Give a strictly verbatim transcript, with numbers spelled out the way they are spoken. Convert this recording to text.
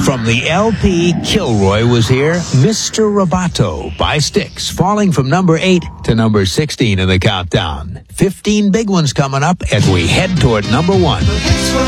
From the L P, Kilroy Was Here, Mister Roboto by Styx, falling from number eight to number sixteen in the countdown. fifteen big ones coming up as we head toward number one.